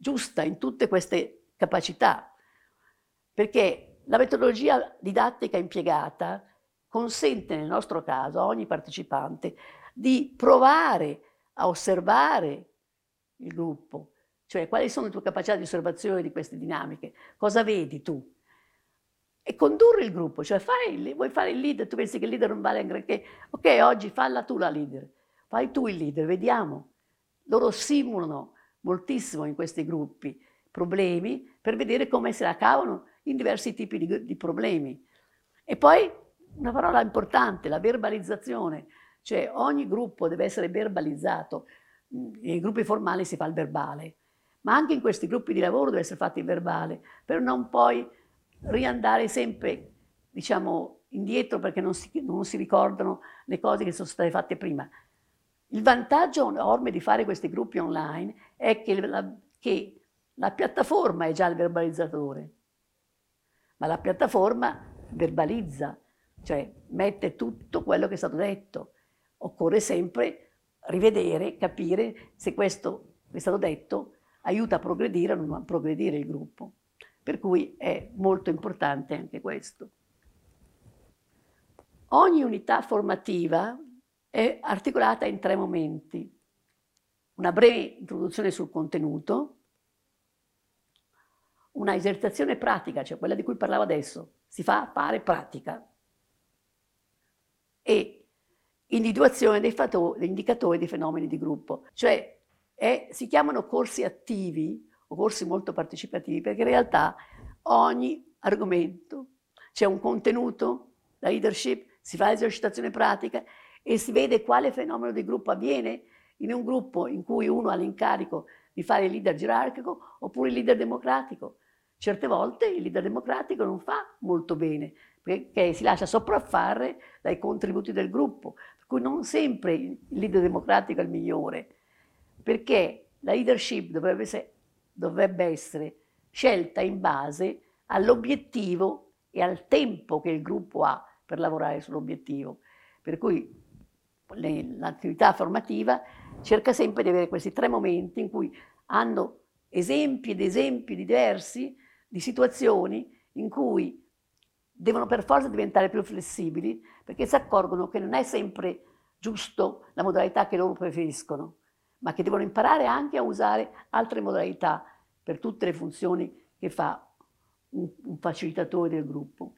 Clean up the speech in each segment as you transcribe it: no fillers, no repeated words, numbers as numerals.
giusta in tutte queste capacità, perché la metodologia didattica impiegata consente nel nostro caso a ogni partecipante di provare a osservare il gruppo, cioè quali sono le tue capacità di osservazione di queste dinamiche, cosa vedi tu? E condurre il gruppo, cioè vuoi fare il leader, tu pensi che il leader non vale granché, ok, oggi falla tu la leader, fai tu il leader, vediamo. Loro simulano moltissimo in questi gruppi problemi per vedere come se la cavano in diversi tipi di problemi. E poi una parola importante, la verbalizzazione, cioè ogni gruppo deve essere verbalizzato. Nei gruppi formali si fa il verbale, ma anche in questi gruppi di lavoro deve essere fatto il verbale, per non poi riandare sempre, diciamo, indietro perché non si ricordano le cose che sono state fatte prima. Il vantaggio enorme di fare questi gruppi online è che la piattaforma è già il verbalizzatore, ma la piattaforma verbalizza, cioè mette tutto quello che è stato detto. Occorre sempre rivedere, capire se questo che è stato detto aiuta a progredire o non a progredire il gruppo. Per cui è molto importante anche questo. Ogni unità formativa è articolata in 3 momenti. Una breve introduzione sul contenuto, una esercitazione pratica, cioè quella di cui parlavo adesso, si fa fare pratica, e individuazione degli indicatori dei fenomeni di gruppo, cioè si chiamano corsi attivi o corsi molto partecipativi perché in realtà ogni argomento c'è un contenuto, la leadership, si fa l'esercitazione pratica e si vede quale fenomeno di gruppo avviene in un gruppo in cui uno ha l'incarico di fare il leader gerarchico oppure il leader democratico. Certe volte il leader democratico non fa molto bene perché si lascia sopraffare dai contributi del gruppo, per cui non sempre il leader democratico è il migliore, perché la leadership dovrebbe essere scelta in base all'obiettivo e al tempo che il gruppo ha per lavorare sull'obiettivo. Per cui l'attività formativa cerca sempre di avere questi 3 momenti in cui hanno esempi ed esempi diversi di situazioni in cui devono per forza diventare più flessibili perché si accorgono che non è sempre giusto la modalità che loro preferiscono, ma che devono imparare anche a usare altre modalità per tutte le funzioni che fa un facilitatore del gruppo.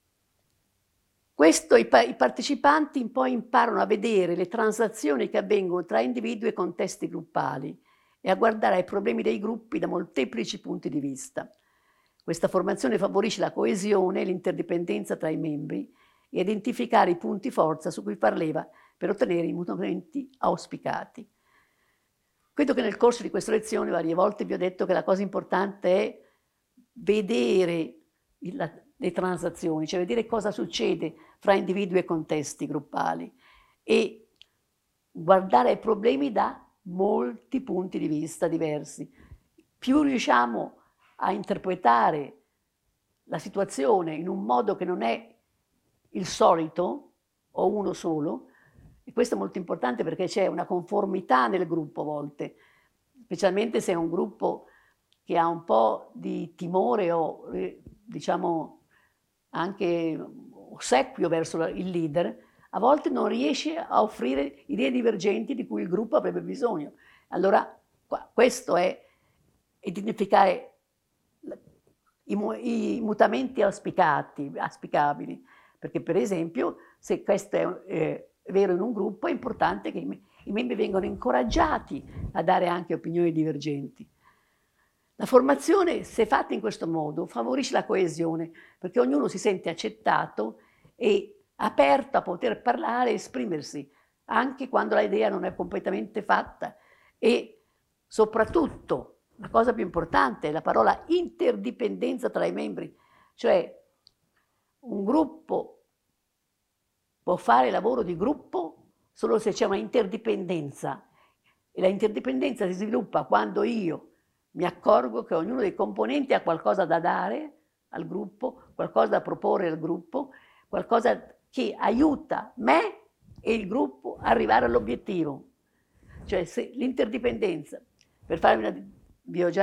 Questo i partecipanti poi imparano a vedere le transazioni che avvengono tra individui e contesti gruppali e a guardare ai problemi dei gruppi da molteplici punti di vista. Questa formazione favorisce la coesione e l'interdipendenza tra i membri e identificare i punti forza su cui far leva per ottenere i mutamenti auspicati. Credo che nel corso di questa lezione varie volte vi ho detto che la cosa importante è vedere le transazioni, cioè vedere cosa succede fra individui e contesti gruppali e guardare ai problemi da molti punti di vista diversi. Più riusciamo a interpretare la situazione in un modo che non è il solito o uno solo, e questo è molto importante perché c'è una conformità nel gruppo a volte, specialmente se è un gruppo che ha un po' di timore o diciamo anche ossequio verso il leader, a volte non riesce a offrire idee divergenti di cui il gruppo avrebbe bisogno. Allora questo è identificare i mutamenti auspicabili, perché per esempio se questo è vero in un gruppo è importante che i membri vengano incoraggiati a dare anche opinioni divergenti. La formazione, se fatta in questo modo, favorisce la coesione, perché ognuno si sente accettato e aperto a poter parlare e esprimersi, anche quando l'idea non è completamente fatta. E soprattutto, la cosa più importante è la parola interdipendenza tra i membri, cioè un gruppo può fare lavoro di gruppo solo se c'è una interdipendenza, e la interdipendenza si sviluppa quando io mi accorgo che ognuno dei componenti ha qualcosa da dare al gruppo, qualcosa da proporre al gruppo, qualcosa che aiuta me e il gruppo a arrivare all'obiettivo. Cioè se l'interdipendenza, per farvi una, vi ho già